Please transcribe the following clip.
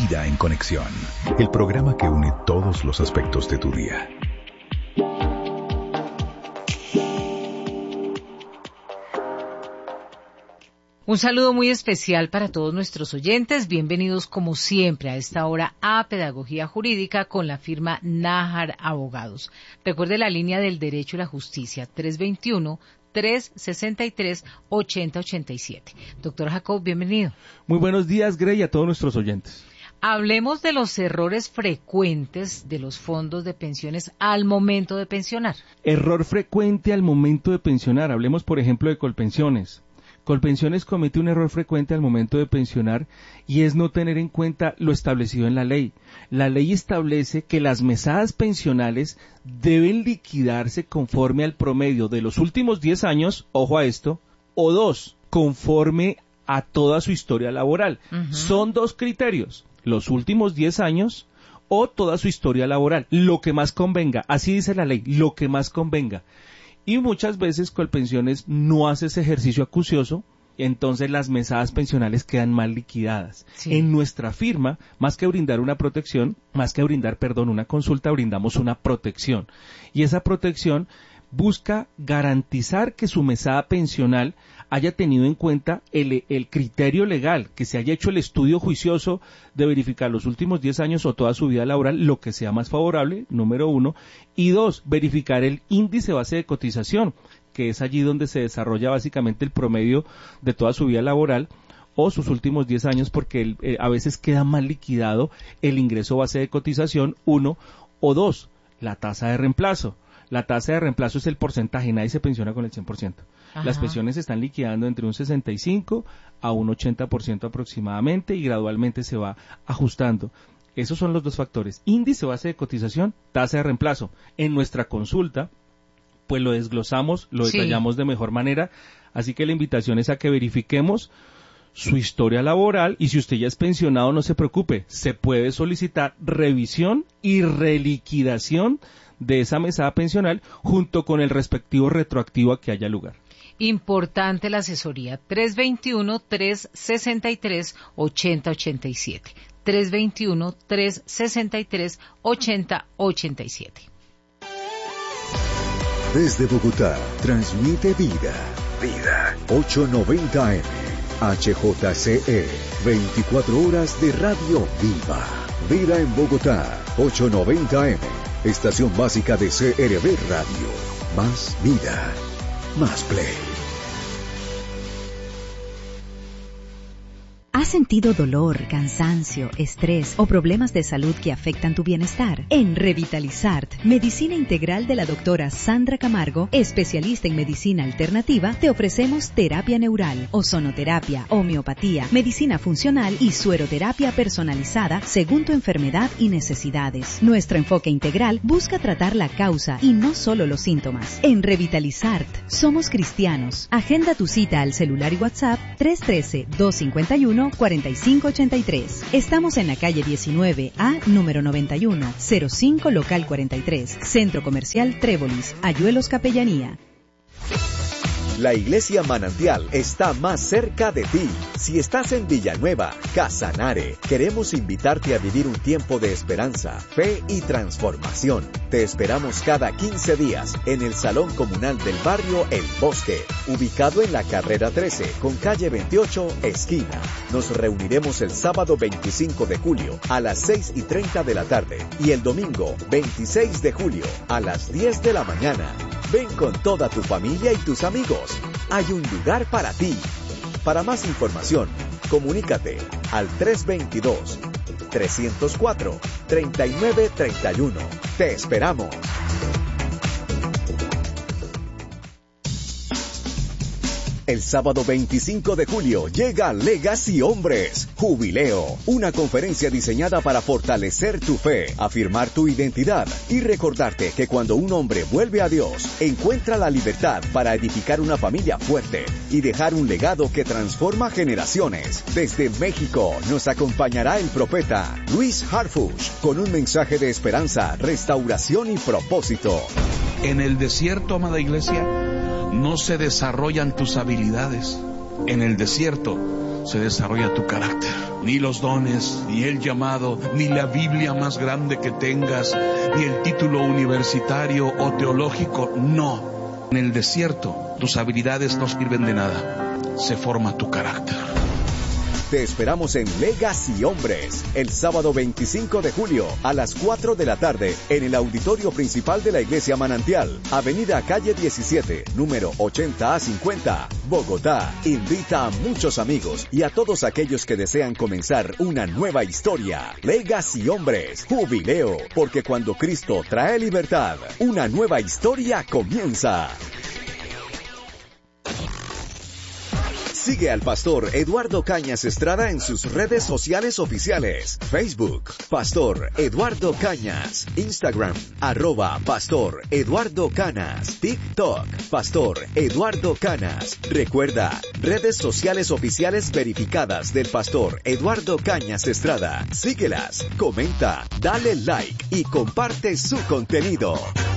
Vida en Conexión, el programa que une todos los aspectos de tu día. Un saludo muy especial para todos nuestros oyentes. Bienvenidos como siempre a esta hora a Pedagogía Jurídica con la firma Nájar Abogados. Recuerde la línea del derecho y la justicia, 321-363-8087. Doctor Jacob, bienvenido. Muy buenos días, Grey, y a todos nuestros oyentes. Hablemos de los errores frecuentes de los fondos de pensiones al momento de pensionar. Error frecuente al momento de pensionar. Hablemos, por ejemplo, de Colpensiones. Colpensiones comete un error frecuente al momento de pensionar y es no tener en cuenta lo establecido en la ley. La ley establece que las mesadas pensionales deben liquidarse conforme al promedio de los últimos 10 años, ojo a esto, o 2, conforme a toda su historia laboral. Son 2 criterios, los últimos 10 años o toda su historia laboral, lo que más convenga, así dice la ley, lo que más convenga. Y muchas veces Colpensiones no hace ese ejercicio acucioso, entonces las mesadas pensionales quedan mal liquidadas. Sí. En nuestra firma, más que brindar una consulta, brindamos una protección. Y esa protección busca garantizar que su mesada pensional haya tenido en cuenta el criterio legal, que se haya hecho el estudio juicioso de verificar los últimos 10 años o toda su vida laboral, lo que sea más favorable, número 1, y 2, verificar el índice base de cotización, que es allí donde se desarrolla básicamente el promedio de toda su vida laboral o sus últimos 10 años, porque a veces queda mal liquidado el ingreso base de cotización, 1, o 2, la tasa de reemplazo. La tasa de reemplazo es el porcentaje, nadie se pensiona con el 100%. Ajá. Las pensiones se están liquidando entre un 65 a un 80% aproximadamente y gradualmente se va ajustando. Esos son los 2 factores, índice base de cotización, tasa de reemplazo. En nuestra consulta, pues lo desglosamos, lo detallamos de mejor manera, así que la invitación es a que verifiquemos su historia laboral y si usted ya es pensionado, no se preocupe, se puede solicitar revisión y reliquidación de esa mesada pensional junto con el respectivo retroactivo a que haya lugar. Importante la asesoría, 321-363-8087, 321-363-8087. Desde Bogotá, transmite Vida 890 AM, HJCE, 24 horas de radio viva. Vida en Bogotá, 890 AM. Estación básica de CRB Radio. Más vida, más play. ¿Has sentido dolor, cansancio, estrés o problemas de salud que afectan tu bienestar? En Revitalizart, Medicina Integral de la doctora Sandra Camargo, especialista en medicina alternativa, te ofrecemos terapia neural, ozonoterapia, homeopatía, medicina funcional y sueroterapia personalizada según tu enfermedad y necesidades. Nuestro enfoque integral busca tratar la causa y no solo los síntomas. En Revitalizart, somos cristianos. Agenda tu cita al celular y WhatsApp 313-251-4583. Estamos en la calle 19A, número 91, 05 local 43, Centro Comercial Trébolis, Ayuelos Capellanía. La Iglesia Manantial está más cerca de ti. Si estás en Villanueva, Casanare, queremos invitarte a vivir un tiempo de esperanza, fe y transformación. Te esperamos cada 15 días en el Salón Comunal del Barrio El Bosque, ubicado en la carrera 13 con calle 28, esquina. Nos reuniremos el sábado 25 de julio a las 6:30 de la tarde y el domingo 26 de julio a las 10 de la mañana. Ven con toda tu familia y tus amigos. Hay un lugar para ti. Para más información, comunícate al 322-304-3931. Te esperamos. El sábado 25 de julio llega Legacy Hombres, Jubileo, una conferencia diseñada para fortalecer tu fe, afirmar tu identidad y recordarte que cuando un hombre vuelve a Dios, encuentra la libertad para edificar una familia fuerte y dejar un legado que transforma generaciones. Desde México nos acompañará el profeta Luis Harfuch con un mensaje de esperanza, restauración y propósito. En el desierto, amada iglesia, no se desarrollan tus habilidades. En el desierto se desarrolla tu carácter. Ni los dones, ni el llamado, ni la Biblia más grande que tengas, ni el título universitario o teológico, no. En el desierto, tus habilidades no sirven de nada. Se forma tu carácter. Te esperamos en Legacy Hombres, el sábado 25 de julio a las 4 de la tarde en el auditorio principal de la Iglesia Manantial, Avenida Calle 17, número 80A50, Bogotá. Invita a muchos amigos y a todos aquellos que desean comenzar una nueva historia. Legacy Hombres, jubileo, porque cuando Cristo trae libertad, una nueva historia comienza. Sigue al pastor Eduardo Cañas Estrada en sus redes sociales oficiales. Facebook, Pastor Eduardo Cañas. Instagram, @Pastor Eduardo Canas. TikTok, Pastor Eduardo Canas. Recuerda, redes sociales oficiales verificadas del pastor Eduardo Cañas Estrada. Síguelas, comenta, dale like y comparte su contenido.